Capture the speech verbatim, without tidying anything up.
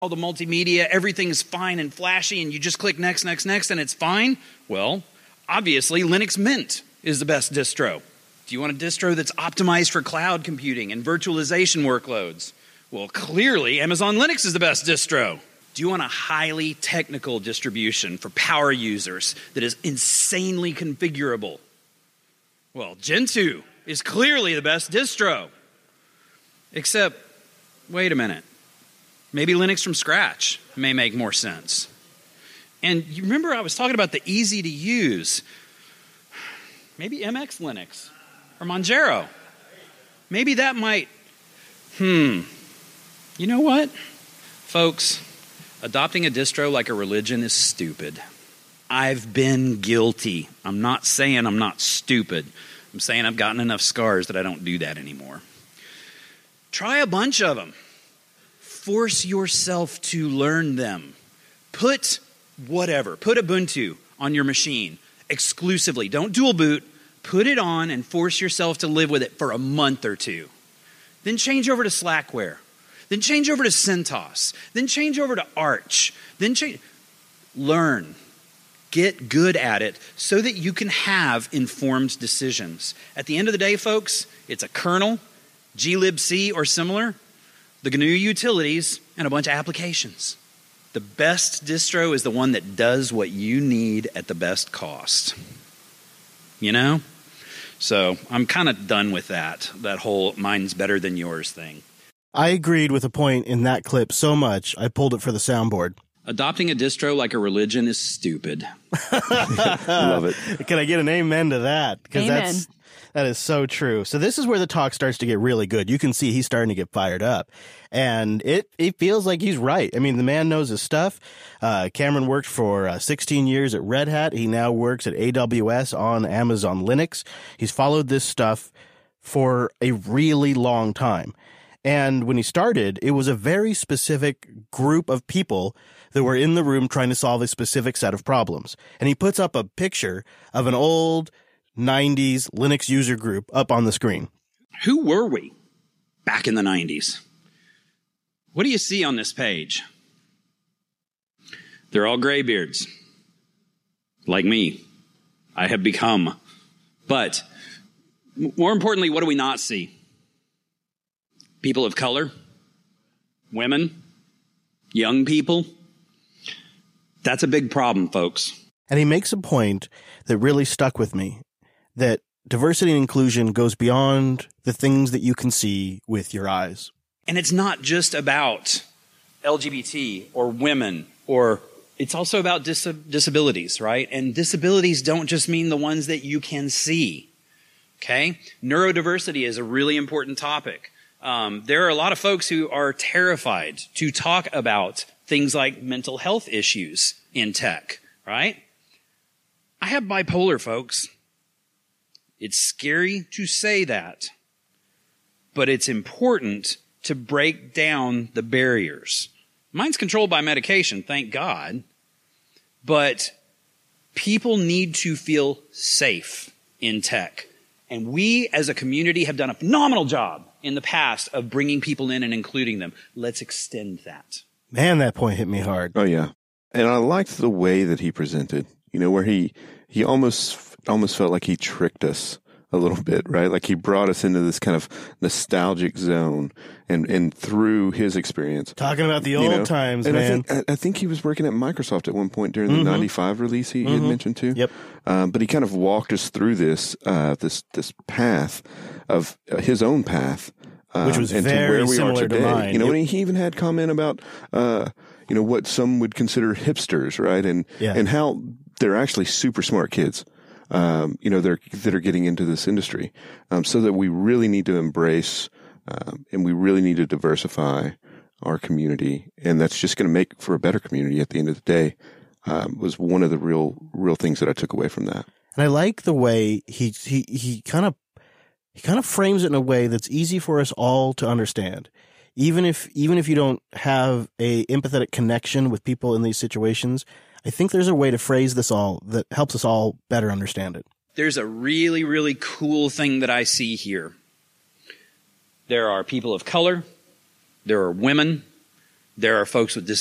all the multimedia, everything's fine and flashy, and you just click next, next, next, and it's fine? Well, obviously, Linux Mint is the best distro. Do you want a distro that's optimized for cloud computing and virtualization workloads? Well, clearly, Amazon Linux is the best distro. Do you want a highly technical distribution for power users that is insanely configurable? Well, Gentoo is clearly the best distro. Except, wait a minute. Maybe Linux from scratch may make more sense. And you remember I was talking about the easy to use. Maybe M X Linux or Manjaro. Maybe that might, hmm. You know what? Folks, adopting a distro like a religion is stupid. I've been guilty. I'm not saying I'm not stupid. I'm saying I've gotten enough scars that I don't do that anymore. Try a bunch of them. Force yourself to learn them. Put whatever, put Ubuntu on your machine exclusively. Don't dual boot. Put it on and force yourself to live with it for a month or two. Then change over to Slackware. Then change over to CentOS. Then change over to Arch. Then change. Learn. Get good at it so that you can have informed decisions. At the end of the day, folks, it's a kernel, glibc or similar, the G N U utilities, and a bunch of applications. The best distro is the one that does what you need at the best cost. You know? So I'm kind of done with that, that whole mine's better than yours thing. I agreed with a point in that clip so much, I pulled it for the soundboard. Adopting a distro like a religion is stupid. Love it. Can I get an amen to that? Because amen. that's that is so true. So this is where the talk starts to get really good. You can see he's starting to get fired up. And it, it feels like he's right. I mean, the man knows his stuff. Uh, Cameron worked for uh, sixteen years at Red Hat. He now works at A W S on Amazon Linux. He's followed this stuff for a really long time. And when he started, it was a very specific group of people that were in the room trying to solve a specific set of problems. And he puts up a picture of an old nineties Linux user group up on the screen. Who were we back in the nineties? What do you see on this page? They're all graybeards. Like me. I have become. But more importantly, what do we not see? People of color, women, young people. That's a big problem, folks. And he makes a point that really stuck with me, that diversity and inclusion goes beyond the things that you can see with your eyes. And it's not just about L G B T or women, or it's also about dis- disabilities, right? And disabilities don't just mean the ones that you can see, okay? Neurodiversity is a really important topic. Um, there are a lot of folks who are terrified to talk about things like mental health issues in tech, right? I have bipolar, folks. It's scary to say that, but it's important to break down the barriers. Mine's controlled by medication, thank God, but people need to feel safe in tech. And we as a community have done a phenomenal job in the past of bringing people in and including them. Let's extend that. Man, that point hit me hard. Oh, yeah. And I liked the way that he presented, you know, where he, he almost, almost felt like he tricked us a little bit, right? Like he brought us into this kind of nostalgic zone and, and through his experience. Talking about the old you know, times, and man. I think, I, I think he was working at Microsoft at one point during the mm-hmm. ninety-five release he, mm-hmm. he had mentioned too. Yep. Um, but he kind of walked us through this, uh, this, this path of uh, his own path. Um, Which was and very to where we similar are today. to mine. You know, Yep. and he even had comment about, uh, you know, what some would consider hipsters, right? And, yeah. and how they're actually super smart kids. Um, you know, they're, that are getting into this industry. Um, so that we really need to embrace, um, and we really need to diversify our community. And that's just going to make for a better community at the end of the day, um, was one of the real, real things that I took away from that. And I like the way he, he, he kind of, he kind of frames it in a way that's easy for us all to understand. Even if, even if you don't have a empathetic connection with people in these situations, I think there's a way to phrase this all that helps us all better understand it. There's a really, really cool thing that I see here. There are people of color. There are women. there are folks with